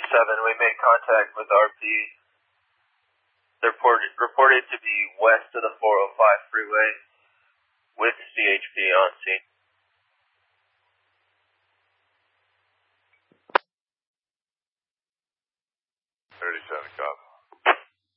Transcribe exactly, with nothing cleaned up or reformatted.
seven, we made contact with R P. They're reported, reported to be west of the four oh five freeway with C H P on scene. thirty-seven, copy.